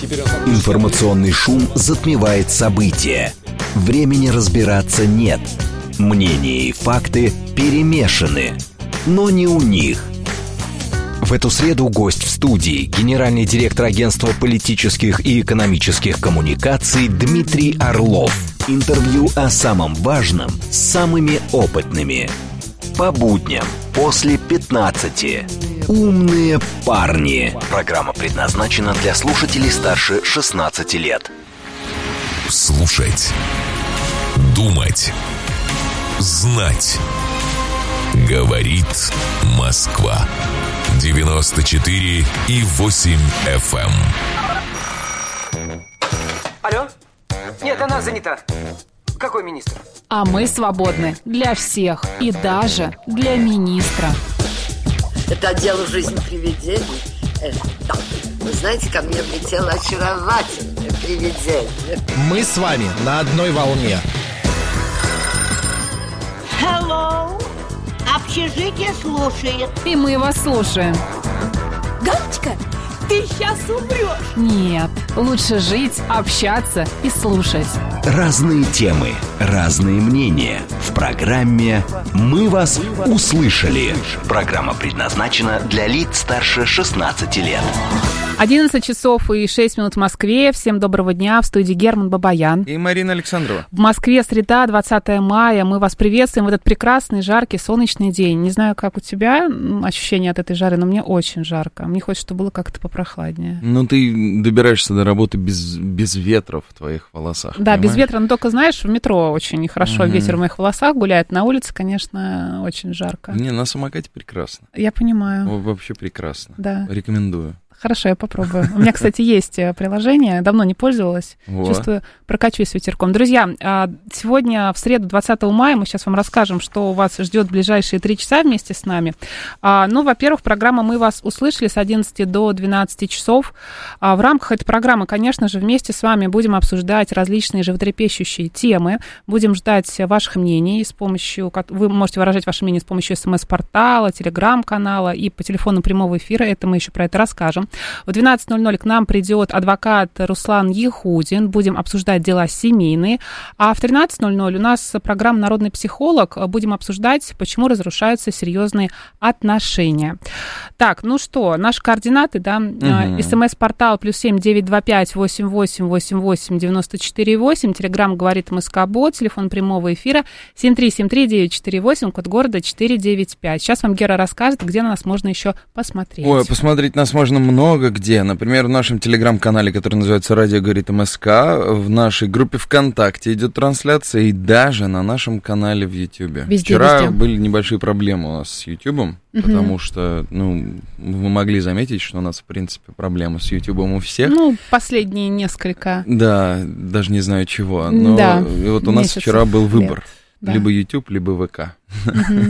Информационный шум затмевает события. Времени разбираться нет. Мнения и факты перемешаны. Но не у них. В эту среду гость в студии – генеральный директор агентства политических и экономических коммуникаций Дмитрий Орлов. Интервью о самом важном с самыми опытными. По будням после 15. «Умные парни». Программа предназначена для слушателей старше 16 лет. Слушать. Думать. Знать. Говорит Москва. 94,8 FM. Алло? Нет, она занята. Какой министр? А мы свободны для всех и даже для министра. Это дело жизни привидений. Да. Вы знаете, ко мне влетело очаровательное привидение. Мы с вами на одной волне. Hello. Общежитие слушает. И мы вас слушаем. Галочка, ты сейчас умрешь. Нет, лучше жить, общаться и слушать. Разные темы, разные мнения. В программе «Мы вас услышали». Программа предназначена для лиц старше 16 лет. 11 часов и 6 минут в Москве. Всем доброго дня. В студии Герман Бабаян. И Марина Александрова. В Москве среда, 20 мая. Мы вас приветствуем в этот прекрасный, жаркий, солнечный день. Не знаю, как у тебя ощущение от этой жары, но мне очень жарко. Мне хочется, чтобы было как-то попрохладнее. Ну, ты добираешься до работы без ветра в твоих волосах. Да, понимаешь? без ветра. Но только, знаешь, в метро очень хорошо ветер в моих волосах гуляет. На улице, конечно, очень жарко. Не, на самокате прекрасно. Я понимаю. Вообще прекрасно. Да. Рекомендую. Хорошо, я попробую. У меня, кстати, есть приложение, давно не пользовалась. Чувствую, прокачусь с ветерком. Друзья, сегодня, в среду, 20 мая, мы сейчас вам расскажем, что вас ждет в ближайшие 3 часа вместе с нами. Ну, во-первых, программа «Мы вас услышали» с 11 до 12 часов. В рамках этой программы, конечно же, вместе с вами будем обсуждать различные животрепещущие темы. Будем ждать ваших мнений с помощью... Вы можете выражать ваше мнение с помощью СМС-портала, телеграм-канала и по телефону прямого эфира. Это мы еще про это расскажем. В 12:00 к нам придет адвокат Руслан Ехудин. Будем обсуждать дела семейные. А в 13:00 у нас программа «Народный психолог». Будем обсуждать, почему разрушаются серьезные отношения. Так, ну что, наши координаты, да? СМС-портал +7 925 88 88 94 8. Телеграм говорит МСК-бот. Телефон прямого эфира 7373948, код города 495. Сейчас вам Гера расскажет, где на нас можно еще посмотреть. Ой, посмотреть нас можно много где. Например, в нашем телеграм-канале, который называется «Радио говорит МСК», в нашей группе ВКонтакте идет трансляция, и даже на нашем канале в Ютьюбе. Вчера были небольшие проблемы у нас с Ютьюбом, потому что, вы могли заметить, что у нас, в принципе, проблемы с Ютьюбом у всех. Ну, последние несколько. Да, даже не знаю чего. Но вот у нас вчера был выбор. Да. Либо YouTube, либо ВК.